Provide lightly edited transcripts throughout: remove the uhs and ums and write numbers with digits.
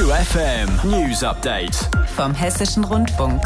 UFM News Update vom Hessischen Rundfunk.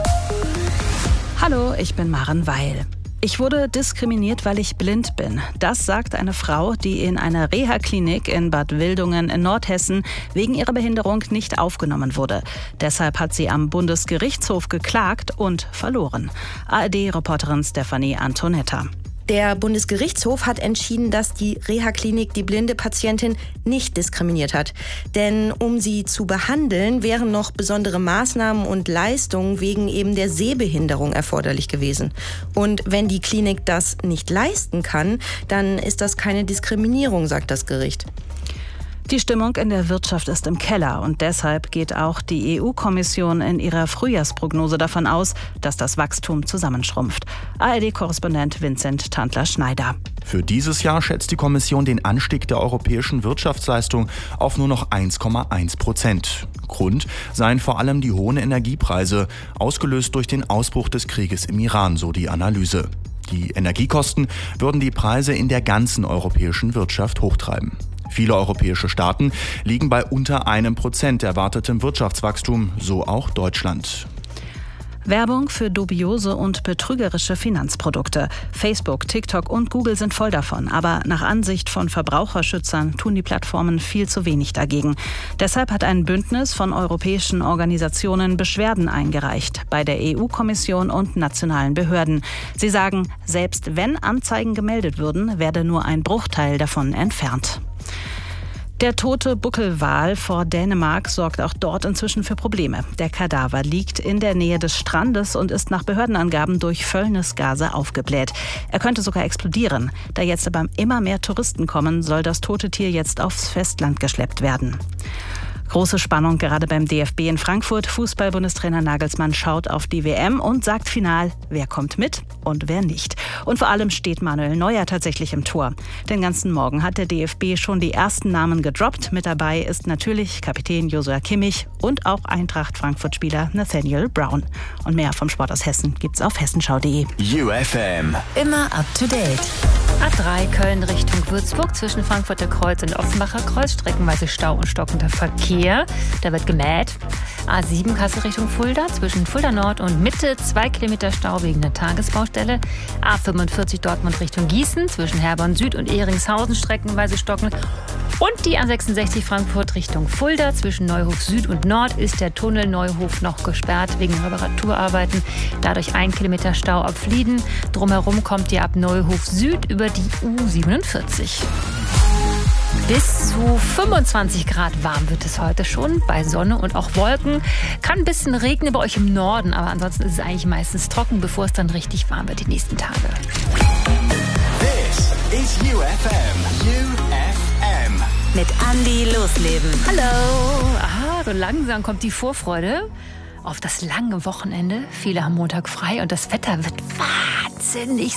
Hallo, ich bin Maren Weil. Ich wurde diskriminiert, weil ich blind bin. Das sagt eine Frau, die in einer Reha-Klinik in Bad Wildungen in Nordhessen wegen ihrer Behinderung nicht aufgenommen wurde. Deshalb hat sie am Bundesgerichtshof geklagt und verloren. ARD-Reporterin Stefanie Antonetta. Der Bundesgerichtshof hat entschieden, dass die Reha-Klinik die blinde Patientin nicht diskriminiert hat. Denn um sie zu behandeln, wären noch besondere Maßnahmen und Leistungen wegen eben der Sehbehinderung erforderlich gewesen. Und wenn die Klinik das nicht leisten kann, dann ist das keine Diskriminierung, sagt das Gericht. Die Stimmung in der Wirtschaft ist im Keller und deshalb geht auch die EU-Kommission in ihrer Frühjahrsprognose davon aus, dass das Wachstum zusammenschrumpft. ARD-Korrespondent Vincent Tantler-Schneider. Für dieses Jahr schätzt die Kommission den Anstieg der europäischen Wirtschaftsleistung auf nur noch 1,1%. Grund seien vor allem die hohen Energiepreise, ausgelöst durch den Ausbruch des Krieges im Iran, so die Analyse. Die Energiekosten würden die Preise in der ganzen europäischen Wirtschaft hochtreiben. Viele europäische Staaten liegen bei unter 1% erwartetem Wirtschaftswachstum, so auch Deutschland. Werbung für dubiose und betrügerische Finanzprodukte. Facebook, TikTok und Google sind voll davon. Aber nach Ansicht von Verbraucherschützern tun die Plattformen viel zu wenig dagegen. Deshalb hat ein Bündnis von europäischen Organisationen Beschwerden eingereicht bei der EU-Kommission und nationalen Behörden. Sie sagen, selbst wenn Anzeigen gemeldet würden, werde nur ein Bruchteil davon entfernt. Der tote Buckelwal vor Dänemark sorgt auch dort inzwischen für Probleme. Der Kadaver liegt in der Nähe des Strandes und ist nach Behördenangaben durch Fäulnisgase aufgebläht. Er könnte sogar explodieren. Da jetzt aber immer mehr Touristen kommen, soll das tote Tier jetzt aufs Festland geschleppt werden. Große Spannung gerade beim DFB in Frankfurt. Fußball-Bundestrainer Nagelsmann schaut auf die WM und sagt final, wer kommt mit und wer nicht. Und vor allem steht Manuel Neuer tatsächlich im Tor. Den ganzen Morgen hat der DFB schon die ersten Namen gedroppt. Mit dabei ist natürlich Kapitän Joshua Kimmich und auch Eintracht-Frankfurt-Spieler Nathaniel Brown. Und mehr vom Sport aus Hessen gibt's auf hessenschau.de. UFM. Immer up to date. A3 Köln Richtung Würzburg zwischen Frankfurter Kreuz und Offenbacher Kreuz streckenweise Stau und stockender Verkehr. Da wird gemäht. A7 Kassel Richtung Fulda zwischen Fulda Nord und Mitte 2 Kilometer Stau wegen der Tagesbaustelle. A45 Dortmund Richtung Gießen zwischen Herborn Süd und Ehringshausen streckenweise stocken. Und die A66 Frankfurt Richtung Fulda zwischen Neuhof Süd und Nord ist der Tunnel Neuhof noch gesperrt wegen Reparaturarbeiten. Dadurch 1 Kilometer Stau ab Flieden. Drumherum kommt ihr ab Neuhof Süd über die U47. Bis zu 25 Grad warm wird es heute schon, bei Sonne und auch Wolken. Kann ein bisschen regnen bei euch im Norden, aber ansonsten ist es eigentlich meistens trocken, bevor es dann richtig warm wird die nächsten Tage. This is UFM. UFM. Mit Andi Losleben. Hallo! Aha, so langsam kommt die Vorfreude auf das lange Wochenende. Viele haben Montag frei und das Wetter wird wahnsinnig